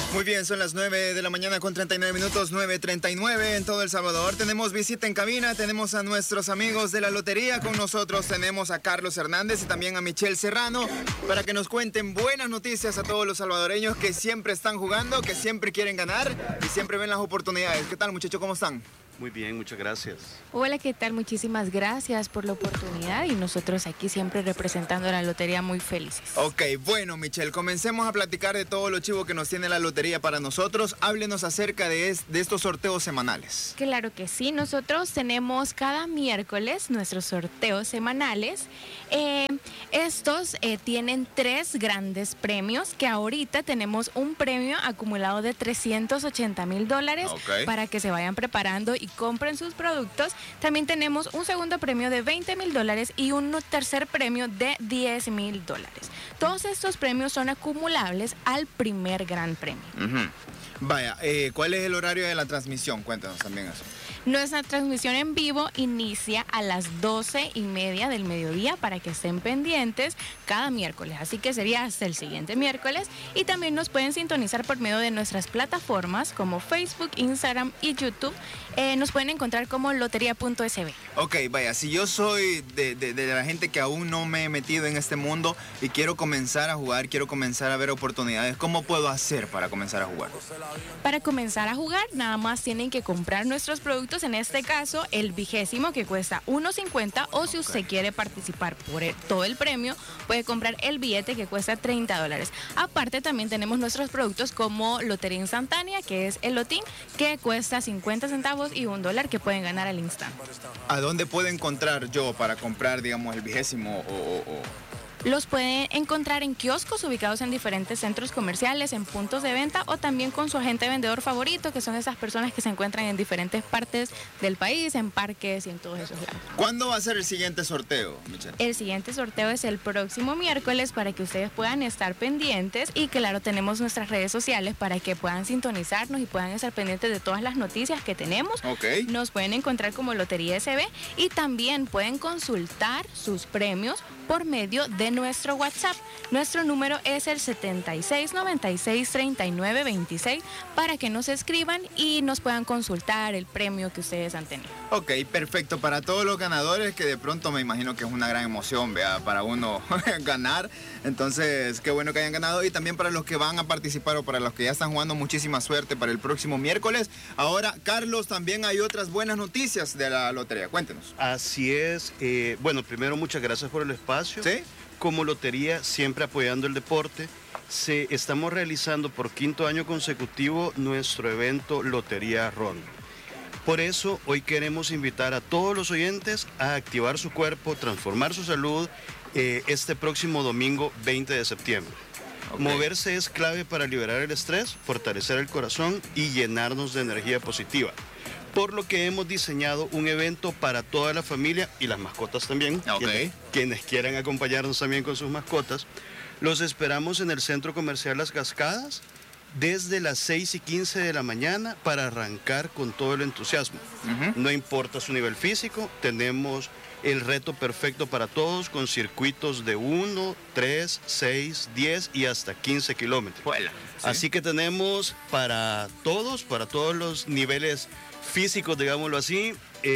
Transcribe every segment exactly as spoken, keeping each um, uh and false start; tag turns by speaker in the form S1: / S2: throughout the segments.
S1: Muy bien, son las nueve de la mañana con treinta y nueve minutos, nueve treinta y nueve en todo El Salvador. Tenemos visita en cabina, tenemos a nuestros amigos de la lotería con nosotros, tenemos a Carlos Hernández y también a Michelle Serrano para que nos cuenten buenas noticias a todos los salvadoreños que siempre están jugando, que siempre quieren ganar y siempre ven las oportunidades. ¿Qué tal, muchachos? ¿Cómo están?
S2: Muy bien, muchas gracias.
S3: Hola, ¿qué tal? Muchísimas gracias por la oportunidad y nosotros aquí siempre representando a la lotería muy felices.
S1: Ok, bueno, Michelle, comencemos a platicar de todo lo chivo que nos tiene la lotería para nosotros. Háblenos acerca de, es, de estos sorteos semanales.
S3: Claro que sí, nosotros tenemos cada miércoles nuestros sorteos semanales. Eh, estos eh, tienen tres grandes premios, que ahorita tenemos un premio acumulado de trescientos ochenta mil dólares
S1: Okay.
S3: para que se vayan preparando y compren sus productos. También tenemos un segundo premio de veinte mil dólares y un tercer premio de diez mil dólares. Todos estos premios son acumulables al primer gran premio.
S1: Uh-huh. Vaya, eh, ¿cuál es el horario de la transmisión? Cuéntanos también eso.
S3: Nuestra transmisión en vivo inicia a las doce y media del mediodía para que estén pendientes cada miércoles. Así que sería hasta el siguiente miércoles. Y también nos pueden sintonizar por medio de nuestras plataformas como Facebook, Instagram y YouTube. Eh, nos pueden encontrar como lotería punto s b.
S1: Ok, vaya, si yo soy de, de, de la gente que aún no me he metido en este mundo y quiero comenzar a jugar, quiero comenzar a ver oportunidades, ¿cómo puedo hacer para comenzar a jugar?
S3: Para comenzar a jugar, nada más tienen que comprar nuestros productos. En este caso, el vigésimo, que cuesta uno cincuenta, o si usted quiere participar por el, todo el premio, puede comprar el billete, que cuesta treinta dólares. Aparte, también tenemos nuestros productos como Lotería Instantánea, que es el lotín, que cuesta cincuenta centavos y un dólar, que pueden ganar al instante.
S1: ¿A dónde puedo encontrar yo para comprar, digamos, el vigésimo o...? o, o...
S3: Los pueden encontrar en kioscos ubicados en diferentes centros comerciales, en puntos de venta o también con su agente vendedor favorito, que son esas personas que se encuentran en diferentes partes del país, en parques y en todos esos lados.
S1: ¿Cuándo va a ser el siguiente sorteo, Michelle?
S3: El siguiente sorteo es el próximo miércoles para que ustedes puedan estar pendientes y claro, tenemos nuestras redes sociales para que puedan sintonizarnos y puedan estar pendientes de todas las noticias que tenemos.
S1: Ok.
S3: Nos pueden encontrar como Lotería S B y también pueden consultar sus premios por medio de nuestro WhatsApp. Nuestro número es el setenta y seis noventa y seis treinta y nueve veintiséis para que nos escriban y nos puedan consultar el premio que ustedes han tenido.
S1: Ok, perfecto. Para todos los ganadores, que de pronto me imagino que es una gran emoción, vea, para uno ganar. Entonces, qué bueno que hayan ganado. Y también para los que van a participar o para los que ya están jugando, muchísima suerte para el próximo miércoles. Ahora, Carlos, también hay otras buenas noticias de la lotería. Cuéntenos.
S2: Así es. Eh, bueno, primero, muchas gracias por el espacio.
S1: ¿Sí?
S2: Como lotería, siempre apoyando el deporte, se, estamos realizando por quinto año consecutivo nuestro evento Lotería Ron. Por eso, hoy queremos invitar a todos los oyentes a activar su cuerpo, transformar su salud eh, este próximo domingo veinte de septiembre. Okay. Moverse es clave para liberar el estrés, fortalecer el corazón y llenarnos de energía positiva. Por lo que hemos diseñado un evento para toda la familia y las mascotas también.
S1: Okay.
S2: Quienes, quienes quieran acompañarnos también con sus mascotas. Los esperamos en el Centro Comercial Las Cascadas desde las seis y quince de la mañana para arrancar con todo el entusiasmo. Uh-huh. No importa su nivel físico, tenemos el reto perfecto para todos con circuitos de uno, tres, seis, diez y hasta quince kilómetros.
S1: Bueno, ¿sí?
S2: Así que tenemos para todos, para todos los niveles físicos, digámoslo así,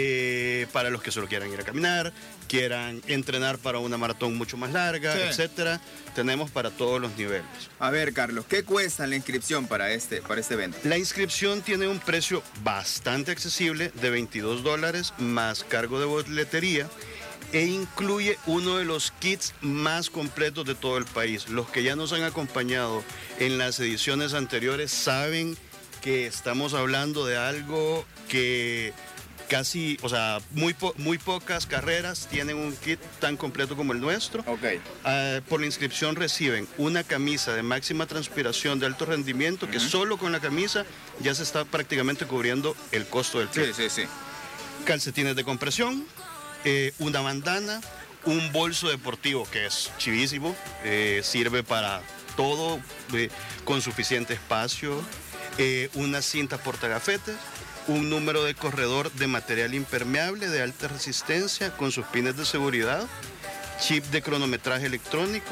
S2: eh, para los que solo quieran ir a caminar, quieran entrenar para una maratón mucho más larga, sí, etcétera. Tenemos para todos los niveles.
S1: A ver, Carlos, ¿qué cuesta la inscripción para este, para este evento?
S2: La inscripción tiene un precio bastante accesible de veintidós dólares más cargo de boletería e incluye uno de los kits más completos de todo el país. Los que ya nos han acompañado en las ediciones anteriores saben que estamos hablando de algo que casi, o sea, muy, po muy pocas carreras tienen un kit tan completo como el nuestro.
S1: Okay.
S2: Uh, por la inscripción reciben una camisa de máxima transpiración de alto rendimiento, uh-huh, que solo con la camisa ya se está prácticamente cubriendo el costo del kit.
S1: Sí, sí, sí.
S2: Calcetines de compresión, eh, una bandana, un bolso deportivo que es chivísimo, eh, sirve para todo, eh, con suficiente espacio. Eh, una cinta portagafetes, un número de corredor de material impermeable de alta resistencia con sus pines de seguridad, chip de cronometraje electrónico,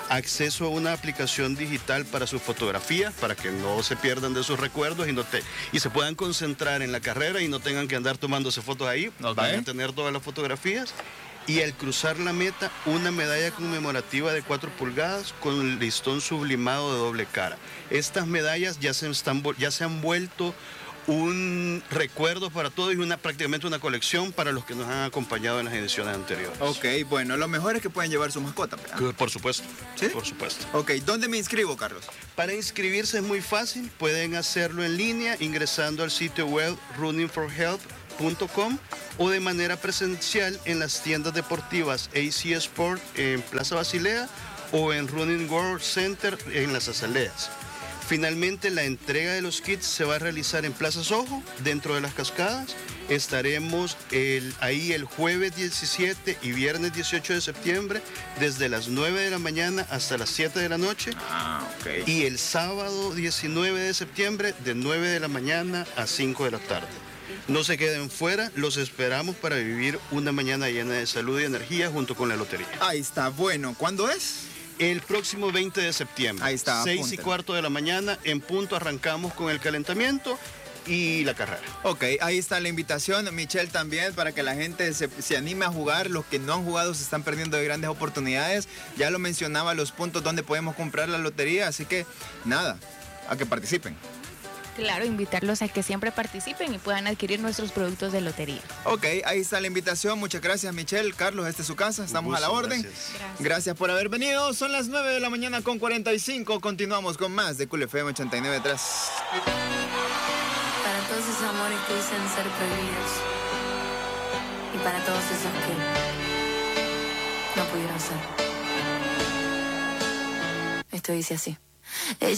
S2: acceso a una aplicación digital para sus fotografías, para que no se pierdan de sus recuerdos y, no te, y se puedan concentrar en la carrera y no tengan que andar tomándose fotos ahí, okay. Van a tener todas las fotografías. Y al cruzar la meta, una medalla conmemorativa de cuatro pulgadas con un listón sublimado de doble cara. Estas medallas ya se, están, ya se han vuelto un recuerdo para todos y una, prácticamente una colección para los que nos han acompañado en las ediciones anteriores.
S1: Ok, bueno, lo mejor es que pueden llevar su mascota, ¿verdad?
S2: Por supuesto,
S1: ¿sí?
S2: Por supuesto.
S1: Ok, ¿dónde me inscribo, Carlos?
S2: Para inscribirse es muy fácil, pueden hacerlo en línea ingresando al sitio web running for help punto com o de manera presencial en las tiendas deportivas A C Sport en Plaza Basilea o en Running World Center en las Azaleas. Finalmente, la entrega de los kits se va a realizar en Plaza Soho, dentro de las cascadas. Estaremos el, ahí el jueves diecisiete y viernes dieciocho de septiembre, desde las nueve de la mañana hasta las siete de la noche.
S1: Ah, ok.
S2: Y el sábado diecinueve de septiembre, de nueve de la mañana a cinco de la tarde. No se queden fuera, los esperamos para vivir una mañana llena de salud y energía junto con la lotería.
S1: Ahí está, bueno, ¿cuándo es?
S2: El próximo veinte de septiembre.
S1: Ahí está.
S2: Seis
S1: apúntenlo.
S2: y cuarto de la mañana, en punto arrancamos con el calentamiento y la carrera.
S1: Ok, ahí está la invitación, Michelle, también, para que la gente se, se anime a jugar. Los que no han jugado se están perdiendo de grandes oportunidades. Ya lo mencionaba, los puntos donde podemos comprar la lotería, así que nada, a que participen.
S3: Claro, invitarlos a que siempre participen y puedan adquirir nuestros productos de lotería.
S1: Ok, ahí está la invitación. Muchas gracias, Michelle. Carlos, esta es su casa. Estamos gusto, a la orden.
S2: Gracias.
S3: Gracias.
S1: Gracias por haber venido. Son las nueve de la mañana con cuarenta y cinco. Continuamos con más de Cool F M ochenta y nueve punto tres.
S4: Para todos esos amores que dicen ser prohibidos. Y para todos esos que no pudieron ser. Esto dice así. Ella